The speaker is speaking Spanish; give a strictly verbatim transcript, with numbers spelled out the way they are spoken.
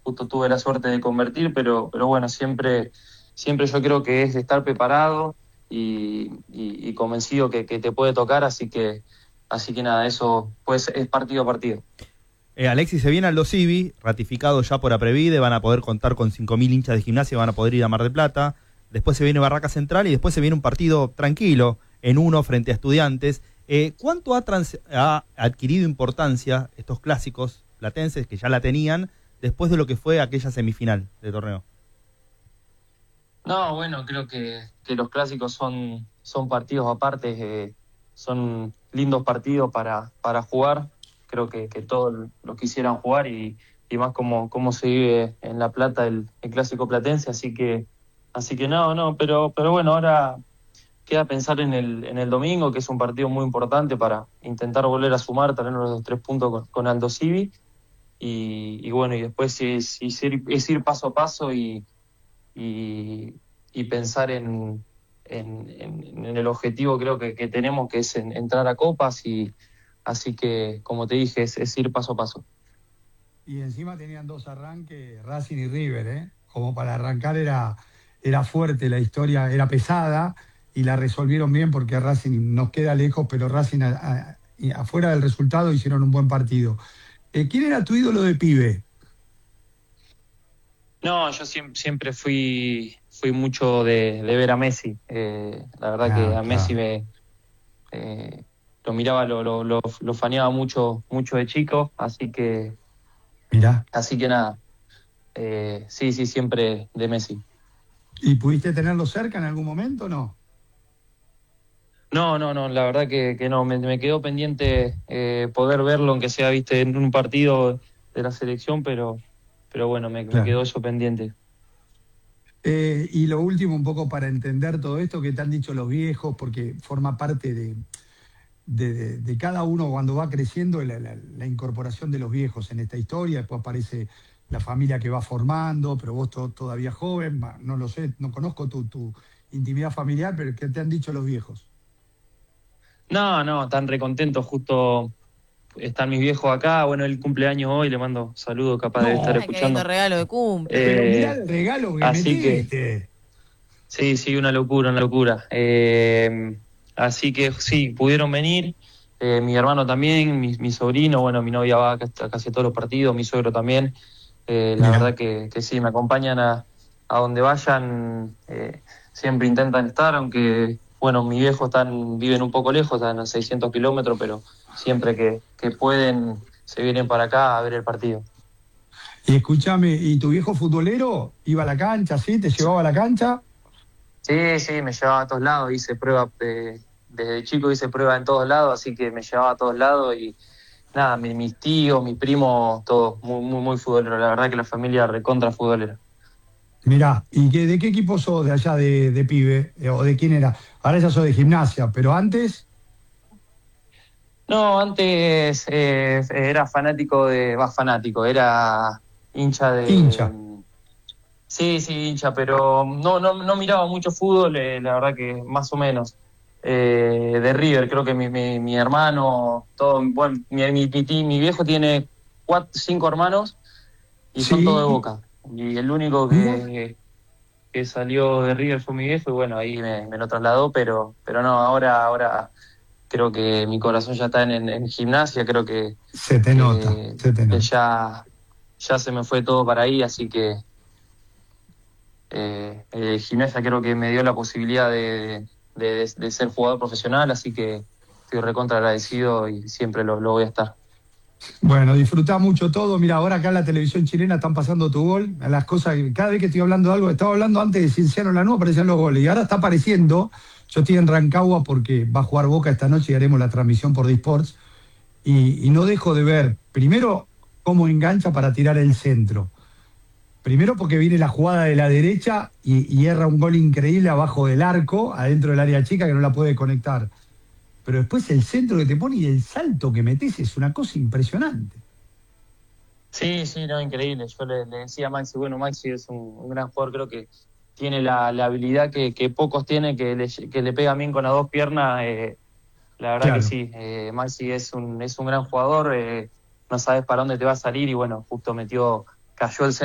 justo tuve la suerte de convertir, pero, pero bueno, siempre, siempre yo creo que es de estar preparado y, y, y convencido que, que te puede tocar, así que, así que nada, eso pues es partido a partido. Eh, Alexis, se viene Aldo Civi, ratificado ya por Aprevide, van a poder contar con cinco mil hinchas de Gimnasia, van a poder ir a Mar del Plata, después se viene Barraca Central y después se viene un partido tranquilo, en uno frente a Estudiantes. Eh, ¿Cuánto ha, trans ha adquirido importancia estos clásicos platenses, que ya la tenían, después de lo que fue aquella semifinal de torneo? No, bueno, creo que, que los clásicos son, son partidos aparte, eh, son lindos partidos para, para jugar. Creo que, que todos los quisieran jugar y, y más como, como se vive en La Plata el, el clásico platense, así que, así que no, no, pero, pero bueno, ahora queda pensar en el, en el domingo, que es un partido muy importante para intentar volver a sumar, tener los tres puntos con, con Aldo Civi, y, y bueno, y después es, es, ir, es ir paso a paso y y, y pensar en, en, en, en el objetivo creo que, que tenemos, que es en, entrar a copas, y así que, como te dije, es, es ir paso a paso. Y encima tenían dos arranques, Racing y River, ¿eh? Como para arrancar era, era fuerte, la historia era pesada y la resolvieron bien porque Racing nos queda lejos, pero Racing a, a, afuera del resultado hicieron un buen partido. Eh, ¿Quién era tu ídolo de pibe? No, yo siempre, siempre fui fui mucho de, de ver a Messi. Eh, la verdad que Ah, a Messi claro. me eh, lo miraba, lo, lo, lo, lo faneaba mucho, mucho de chico, así que, Mirá. así que nada. Eh, sí, sí, siempre de Messi. ¿Y pudiste tenerlo cerca en algún momento o no? No, no, no, la verdad que, que no, me, me quedó pendiente eh, poder verlo, aunque sea, viste, en un partido de la selección, pero, pero bueno, me, me Claro. quedó eso pendiente. Eh, y lo último, un poco para entender todo esto que te han dicho los viejos, porque forma parte de, de, de, de cada uno cuando va creciendo, la, la, la incorporación de los viejos en esta historia. Después aparece la familia que va formando, pero vos to, todavía joven, no lo sé, no conozco tu, tu intimidad familiar, pero ¿qué te han dicho los viejos? No, no, tan recontento, justo están mis viejos acá, bueno, el cumpleaños hoy, le mando saludos, capaz de estar No, Ay, qué lindo escuchando. regalo de cumple. pero mirá Eh, el regalo que así que, metiste. sí, sí, una locura, una locura. Eh, así que sí, pudieron venir, eh, mi hermano también, mi, mi sobrino, bueno, mi novia va a casi a casi todos los partidos, mi suegro también. Eh, la Mirá. verdad que, que sí, me acompañan a, a donde vayan, eh, siempre intentan estar, aunque, bueno, mis viejos están, viven un poco lejos, están a seiscientos kilómetros, pero siempre que, que pueden se vienen para acá a ver el partido. Y escúchame, ¿y tu viejo futbolero iba a la cancha, sí? ¿Te llevaba a la cancha? Sí, sí, me llevaba a todos lados, hice prueba, de, desde chico hice prueba en todos lados, así que me llevaba a todos lados y nada, mi, mis tíos, mis primos, todos muy, muy, muy futboleros, la verdad que la familia recontra futbolera. Mirá, ¿y qué, de qué equipo sos de allá de, de pibe? Eh, ¿O de quién era? Ahora ya sos de Gimnasia, pero antes, No, antes eh, era fanático de, va, fanático, era hincha hincha. de, sí, sí, hincha, pero no, no, no miraba mucho fútbol, eh, la verdad que más o menos. Eh, de River, creo que mi, mi, mi hermano, todo, bueno, mi, mi, mi, ti- mi viejo tiene cuatro, cinco hermanos y son todos de Sí, Boca. Y el único mirá. que, que salió de River fue mi viejo y bueno, ahí me, me lo trasladó, pero, pero no, ahora, ahora creo que mi corazón ya está en, en, en Gimnasia, creo que, Se te nota, que, se te que nota. ya, ya se me fue todo para ahí, así que eh, eh, Gimnasia creo que me dio la posibilidad de, de, de ser jugador profesional, así que estoy recontra agradecido y siempre lo, lo voy a estar. Bueno, disfrutá mucho todo. Mira, ahora acá en la televisión chilena están pasando tu gol. Las cosas, cada vez que estoy hablando de algo, estaba hablando antes de Cienciano Lanús, aparecían los goles. Y ahora está apareciendo. Yo estoy en Rancagua porque va a jugar Boca esta noche y haremos la transmisión por Disports. Y, y no dejo de ver, primero, cómo engancha para tirar el centro. Primero porque viene la jugada de la derecha y, y erra un gol increíble abajo del arco, adentro del área chica que no la puede conectar. Pero después el centro que te pone y el salto que metes es una cosa impresionante. Sí, sí, no, increíble. Yo le, le decía a Maxi, bueno, Maxi es un, un gran jugador, creo que tiene la, la habilidad que, que pocos tienen, que le, que le pega bien con las dos piernas. Eh, la verdad que Claro. sí, eh, Maxi es un, es un gran jugador, eh, no sabes para dónde te va a salir y bueno, justo metió, cayó el centro.